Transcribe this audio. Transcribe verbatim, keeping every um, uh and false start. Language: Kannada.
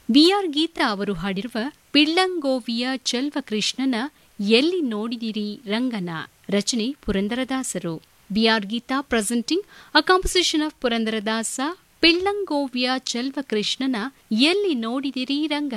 ಬಿಆರ್ ಗೀತಾ ಅವರು ಹಾಡಿರುವ ಪಿಳ್ಳಂಗೋವಿಯ ಚೆಲ್ವಕೃಷ್ಣನ ಎಲ್ಲಿ ನೋಡಿದಿರಿ ರಂಗನ ರಚನೆ ಪುರಂದರದಾಸರು. B R Geetha presenting a composition of Purandaradasa ಪಿಳ್ಳಂಗೋವಿಯ ಚೆಲ್ವಕೃಷ್ಣನ ಎಲ್ಲಿ ನೋಡಿದಿರಿ ರಂಗನ.